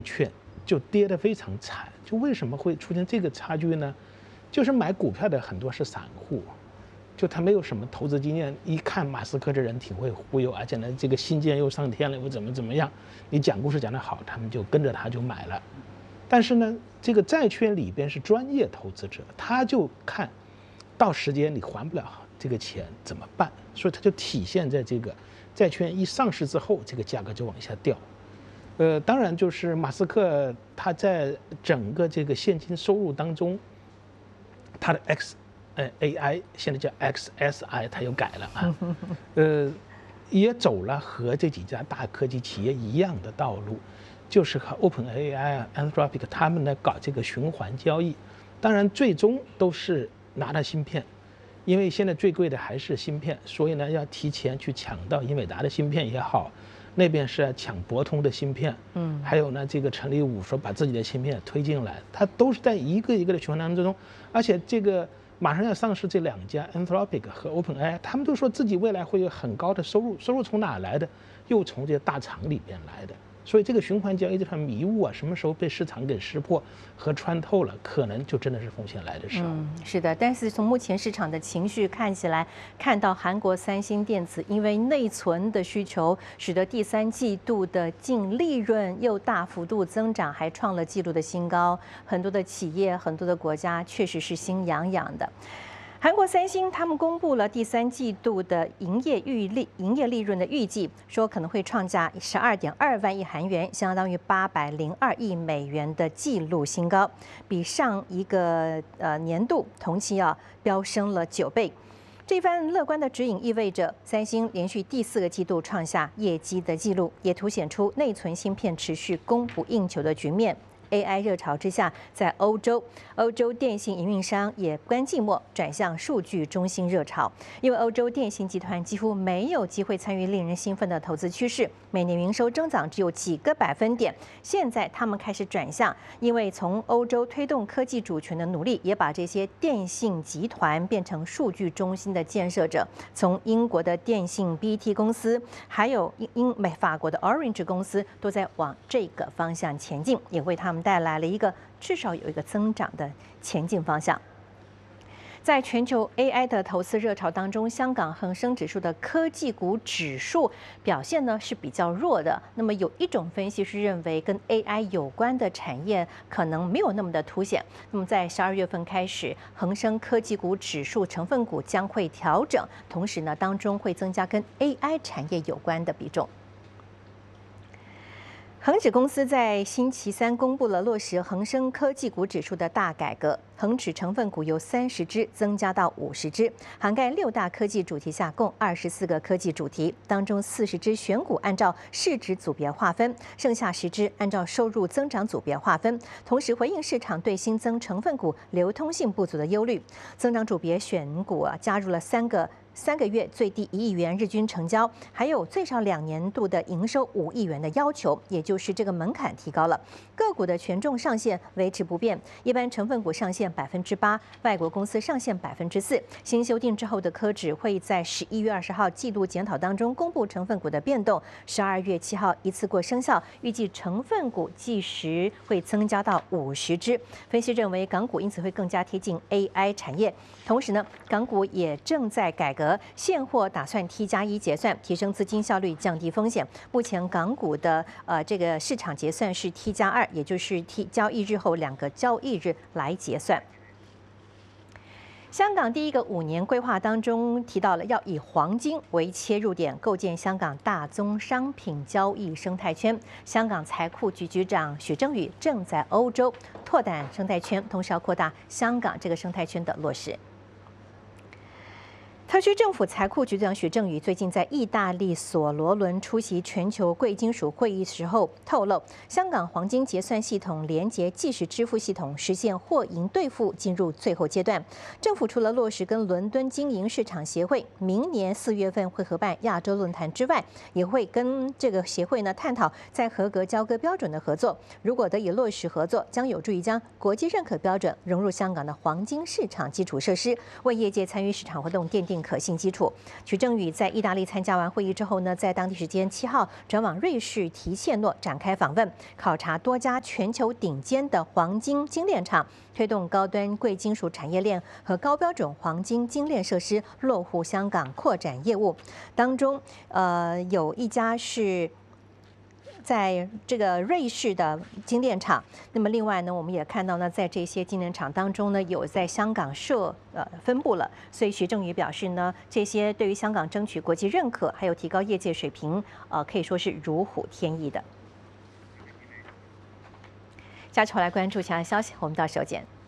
券就跌得非常惨。就为什么会出现这个差距呢？就是买股票的很多是散户，就他没有什么投资经验，一看马斯克这人挺会忽悠，而且呢这个新建又上天了，又怎么样，你讲故事讲得好，他们就跟着他就买了。但是呢，这个债券里边是专业投资者，他就看到时间你还不了这个钱怎么办，所以它就体现在这个债券一上市之后，这个价格就往下掉。当然就是马斯克他在整个这个现金收入当中，他的 AI 现在叫 XSI， 他又改了啊，也走了和这几家大科技企业一样的道路，就是和 OpenAI 啊、Anthropic 他们呢搞这个循环交易。当然最终都是拿到芯片，因为现在最贵的还是芯片，所以呢要提前去抢到英伟达的芯片也好，那边是要抢博通的芯片，还有呢这个陈立武说把自己的芯片推进来，它都是在一个一个的循环当中，而且这个马上要上市这两家 Anthropic 和 OpenAI， 他们都说自己未来会有很高的收入，收入从哪来的？又从这些大厂里边来的。所以这个循环交易这团迷雾啊，什么时候被市场给识破和穿透了，可能就真的是风险来的时候。 是的，但是从目前市场的情绪看起来，看到韩国三星电子因为内存的需求，使得第三季度的净利润又大幅度增长，还创了纪录的新高。很多的企业、很多的国家确实是心痒痒的。韩国三星他们公布了第三季度的营业利润的预计，说可能会创下12.2万亿韩元，相当于802亿美元的纪录新高，比上一个年度同期飙升了9倍。这番乐观的指引意味着三星连续第4个季度创下业绩的纪录，也凸显出内存芯片持续供不应求的局面。AI 热潮之下，在欧洲电信营运商也不甘寂寞，转向数据中心热潮。因为欧洲电信集团几乎没有机会参与令人兴奋的投资趋势，每年营收增长只有几个百分点。现在他们开始转向，因为从欧洲推动科技主权的努力，也把这些电信集团变成数据中心的建设者。从英国的电信 BT 公司，还有法国的 Orange 公司，都在往这个方向前进，也为他们带来了至少有一个增长的前进方向。在全球 AI 的投资热潮当中，香港恒生指数的科技股指数表现呢是比较弱的。那么有一种分析是认为跟 AI 有关的产业可能没有那么的凸显。那么在12月份开始，恒生科技股指数成分股将会调整，同时呢当中会增加跟 AI 产业有关的比重。恒指公司在星期三公布了落实恒生科技股指数的大改革，恒指成分股由30只增加到50只，涵盖6大科技主题下共24个科技主题，当中40只选股按照市值组别划分，剩下10只按照收入增长组别划分。同时回应市场对新增成分股流通性不足的忧虑，增长组别选股加入了3个月最低1亿元日均成交，还有最少2年度的营收5亿元的要求，也就是这个门槛提高了。个股的权重上限维持不变，一般成分股上限8%，外国公司上限4%。新修订之后的科指会在11月20号季度检讨当中公布成分股的变动，12月7号一次过生效，预计成分股计时会增加到50只。分析认为，港股因此会更加贴近 AI 产业。同时呢，港股也正在改革现货打算 T+1结算，提升资金效率，降低风险。目前港股的这个市场结算是 T+2，也就是交易日后2个交易日来结算。香港第一个5年规划当中提到了要以黄金为切入点，构建香港大宗商品交易生态圈。香港财库局局长许正宇正在欧洲拓展生态圈，同时要扩大香港这个生态圈的落实。特区政府财库局长许正宇最近在意大利索罗伦出席全球贵金属会议时候透露，香港黄金结算系统连结即时支付系统，实现货银兑付进入最后阶段。政府除了落实跟伦敦经营市场协会明年4月份会合办亚洲论坛之外，也会跟这个协会呢探讨在合格交割标准的合作。如果得以落实合作，将有助于将国际认可标准融入香港的黄金市场基础设施，为业界参与市场活动奠定认可性基础。徐正宇在意大利参加完会议之后呢，在当地时间7号转往瑞士提切诺展开访问，考察多家全球顶尖的黄金精炼厂，推动高端贵金属产业链和高标准黄金精炼设施落户香港扩展业务。当中，有一家是在这个瑞士的精炼厂，那么另外呢，我们也看到呢，在这些精炼厂当中呢，有在香港设分部了。所以徐正宇表示呢，这些对于香港争取国际认可，还有提高业界水平，可以说是如虎添翼的。下期回来关注其他消息，我们到时候见。